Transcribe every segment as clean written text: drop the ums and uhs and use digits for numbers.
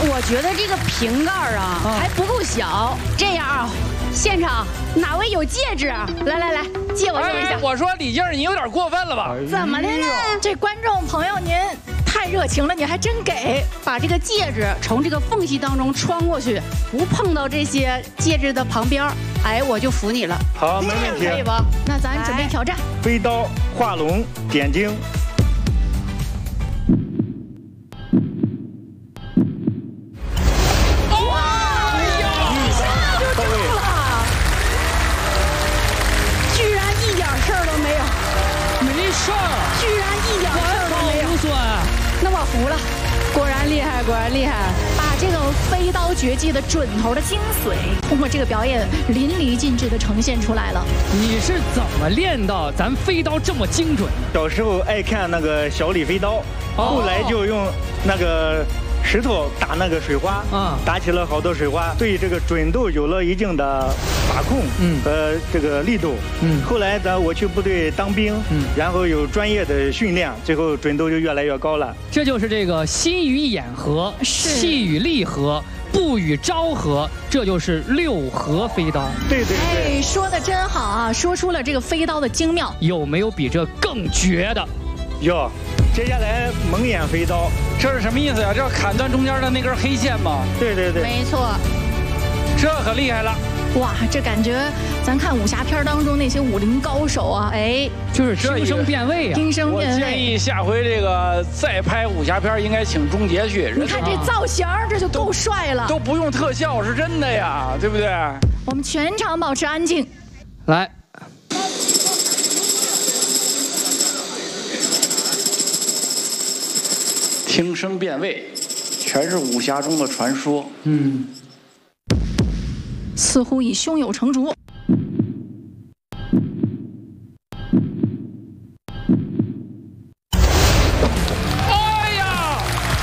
我觉得这个瓶盖啊还不够小。这样啊，现场哪位有戒指？来，借我用一下。 我说李静，你有点过分了吧？ 怎么的呢？这观众朋友您太热情了，你还真给把这个戒指从这个缝隙当中穿过去，不碰到这些戒指的旁边，哎，我就服你了。 好，没问题， 可以不？那咱准备挑战。 飞刀、画龙、点睛。 居然一点事儿都没有， 无损。 那我服了，果然厉害，果然厉害！把这个飞刀绝技的准头的精髓，通过这个表演淋漓尽致的呈现出来了。 你是怎么练到咱飞刀这么精准？ 小时候爱看那个小李飞刀，后来就用那个石头打那个水花，打起了好多水花，对这个准度有了一定的把控，和这个力度，后来我去部队当兵，然后有专业的训练，最后准度就越来越高了。 这就是这个心与眼合，气与力合，步与招合，这就是六合飞刀。 对。 哎，说的真好啊，说出了这个飞刀的精妙。 有没有比这更绝的？ 有。接下来蒙眼飞刀， 这是什么意思呀？这要砍断中间的那根黑线吗？ 对， 没错， 这可厉害了。 哇，这感觉咱看武侠片当中那些武林高手啊，哎， 就是听声辨位啊， 听声辨位。 我建议下回这个再拍武侠片，应该请钟杰去。 你看这造型，这就够帅了， 都不用特效，是真的呀，对不对？ 我们全场保持安静， 来。 听声辨位，全是武侠中的传说。 似乎已胸有成竹。 哎呀！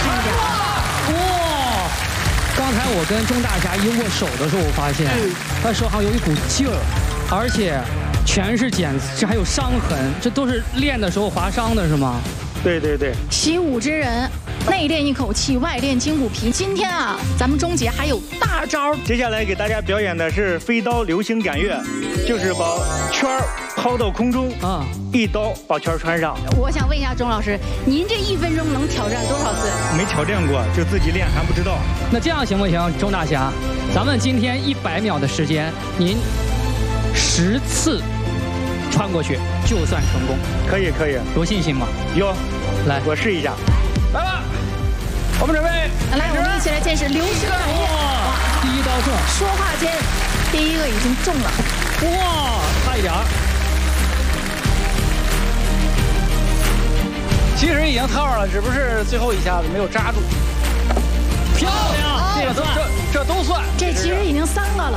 哇！刚才我跟钟大侠一握手的时候，我发现他手上有一股劲儿，而且全是茧子，这还有伤痕，这都是练的时候划伤的是吗？ 对。 习武之人，内练一口气，外练筋骨皮。今天啊，咱们钟杰还有大招。 接下来给大家表演的是飞刀流星斩月，就是把圈抛到空中，一刀把圈穿上。 我想问一下钟老师，您这1分钟能挑战多少次？ 没挑战过，就自己练还不知道。 那这样行不行，钟大侠？咱们今天100秒的时间，您10次穿过去就算成功。 可以， 有信心吗？ 有， 来， 我试一下。 来吧，我们准备。 来，我们一起来见识流星斩月。 哇，第一刀中。 说话间，第一个已经中了。 哇，差一点。 其实已经套上了，只不过是最后一下子没有扎住。 漂亮，这个算， 这都算。 这其实已经3个了。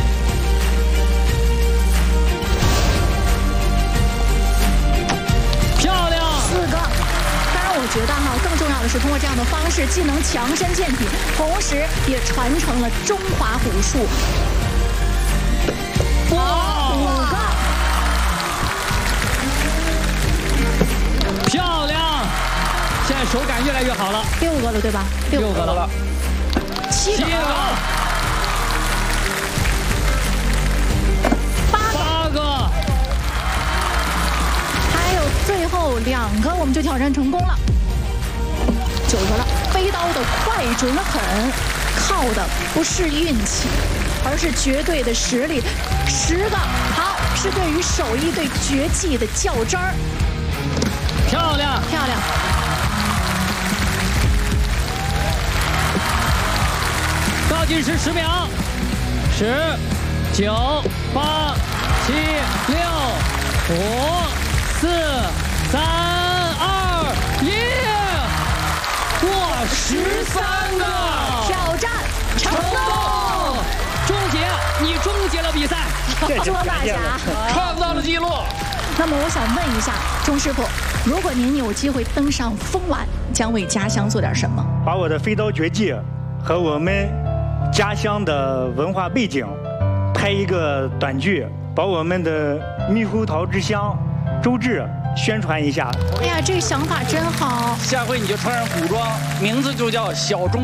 漂亮 ，4个。当然，我觉得更重要的是通过这样的方式，既能强身健体，同时也传承了中华武术。 哇 ，5 个，漂亮！现在手感越来越好了。 6个了，对吧？6 个了 ，7个。 8个。 最后2个我们就挑战成功了，9个了。飞刀的快准狠，靠的不是运气，而是绝对的实力。10个，好，是对于手艺、对绝技的较真儿。 漂亮，倒计时10秒，10、9、8、7、6、5、4、3、2、1，哇，13个！ 挑战成功！ 钟杰，你终结了比赛， 钟大侠创造了纪录。 那么我想问一下钟师傅，如果您有机会登上风晚，将为家乡做点什么？ 把我的飞刀绝技和我们家乡的文化背景拍一个短剧，把我们的猕猴桃之乡周至宣传一下。 哎呀，这个想法真好。 下回你就穿上古装，名字就叫小钟。